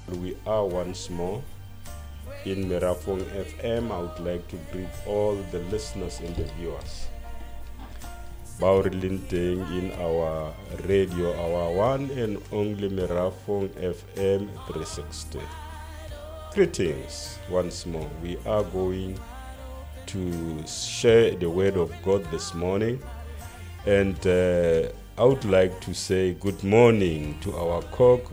We are once more in Merafong FM. I would like to greet all the listeners and the viewers. Baurilinteng in our radio, our one and only Merafong FM 360. Greetings once more. We are going to share the word of God this morning, and I would like to say good morning to our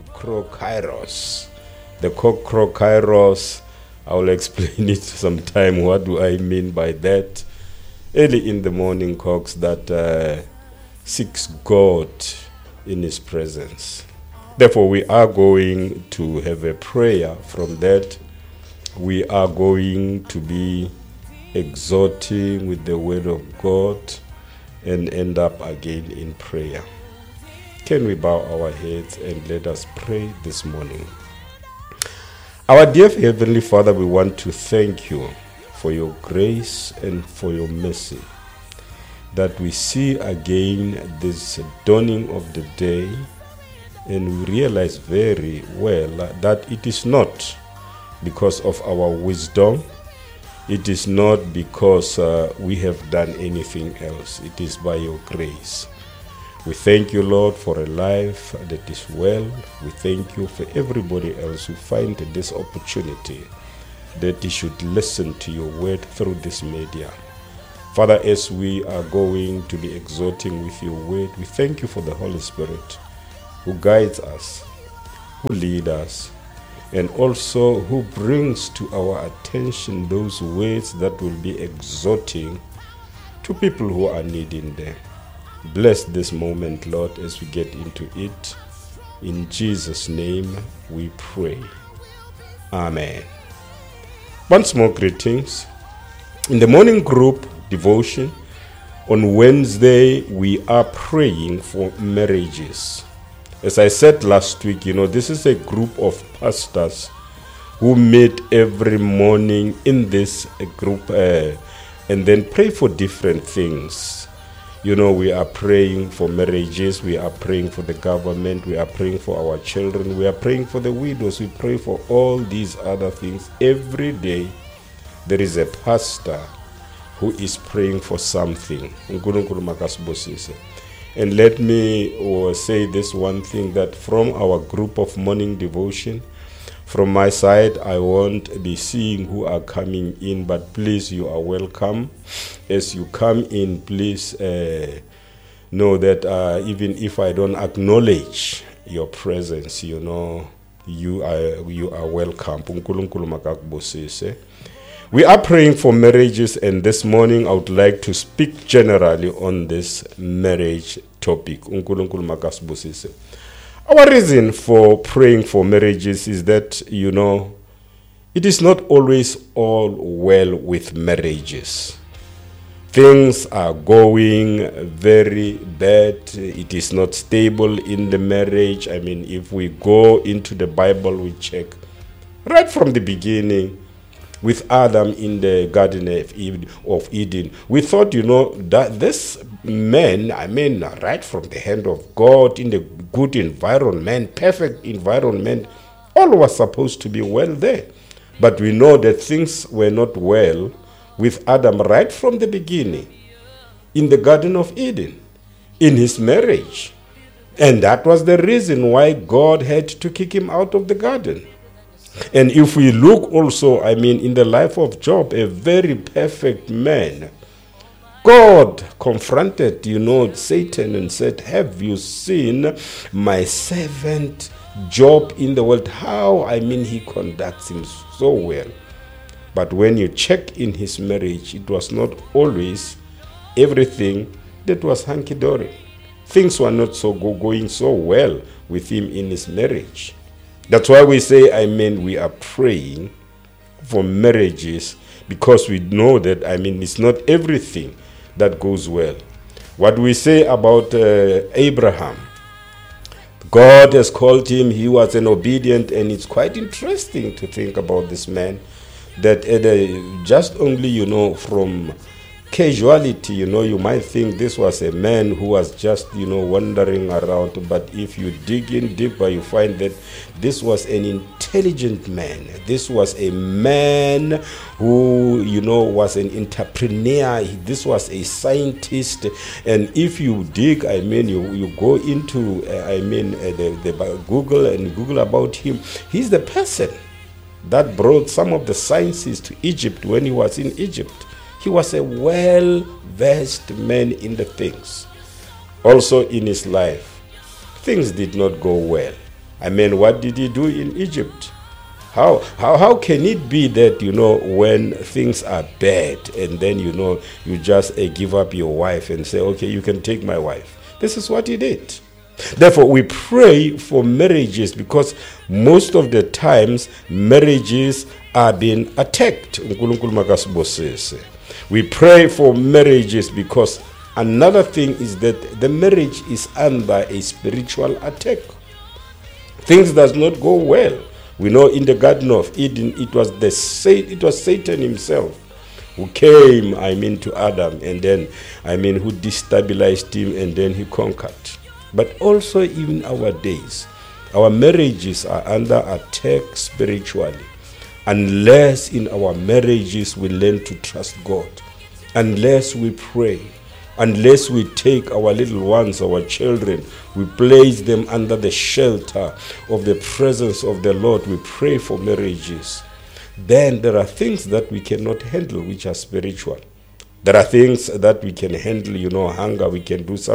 Kairos. The Kairos, I will explain it sometime. What do I mean by that? Early in the morning cocks that seeks God in His presence. Therefore, we are going to have a prayer. From that, we are going to be exhorting with the word of God and end up again in prayer. Can we bow our heads and let us pray this morning? Our dear Heavenly Father, we want to thank you for your grace and for your mercy, that we see again this dawning of the day, and we realize very well that it is not because of our wisdom, it is not because we have done anything else. It is by your grace. We thank you, Lord, for a life that is well. We thank you for everybody else who find this opportunity that he should listen to your word through this media. Father, as we are going to be exhorting with your word, we thank you for the Holy Spirit who guides us, who leads us, and also who brings to our attention those words that will be exhorting to people who are needing them. Bless this moment, Lord, as we get into it. In Jesus' name we pray. Amen. Once more, greetings. In the morning group devotion, on Wednesday, we are praying for marriages. As I said last week, this is a group of pastors who meet every morning in this group and then pray for different things. We are praying for marriages, we are praying for the government, we are praying for our children, we are praying for the widows, we pray for all these other things. Every day there is a pastor who is praying for something. And let me say this one thing, that from our group of morning devotion, from my side, I won't be seeing who are coming in, but please, you are welcome. As you come in, please know that even if I don't acknowledge your presence, you are welcome. We are praying for marriages, and this morning I would like to speak generally on this marriage topic. Our reason for praying for marriages is that, it is not always all well with marriages. Things are going very bad. It is not stable in the marriage. If we go into the Bible, we check right from the beginning with Adam in the Garden of Eden. We thought, that this man, right from the hand of God, in the good environment, perfect environment, all was supposed to be well there. But we know that things were not well with Adam right from the beginning, in the Garden of Eden, in his marriage. And that was the reason why God had to kick him out of the garden. And if we look also, in the life of Job, a very perfect man, God confronted, Satan and said, have you seen my servant Job in the world? How, he conducts himself so well. But when you check in his marriage, it was not always everything that was hunky-dory. Things were not going so well with him in his marriage. That's why we say, we are praying for marriages, because we know that, it's not everything that goes well. What we say about Abraham, God has called him, he was an obedient, and it's quite interesting to think about this man, that just only, from casuality, you might think this was a man who was just, wandering around. But if you dig in deeper, you find that this was an intelligent man. This was a man who, was an entrepreneur. This was a scientist. And if you dig, you go into, the Google and Google about him, he's the person that brought some of the sciences to Egypt when he was in Egypt. He was a well-versed man in the things. Also in his life, things did not go well. What did he do in Egypt? How can it be that, when things are bad and then, you just give up your wife and say, okay, you can take my wife? This is what he did. Therefore, we pray for marriages because most of the times marriages are being attacked. We pray for marriages because another thing is that the marriage is under a spiritual attack. Things does not go well. We know in the Garden of Eden, it was Satan himself who came, to Adam, and then, who destabilized him, and then he conquered. But also in our days, our marriages are under attack spiritually. Unless in our marriages we learn to trust God, unless we pray, unless we take our little ones, our children, we place them under the shelter of the presence of the Lord, we pray for marriages, then there are things that we cannot handle which are spiritual. There are things that we can handle, hunger, we can do something.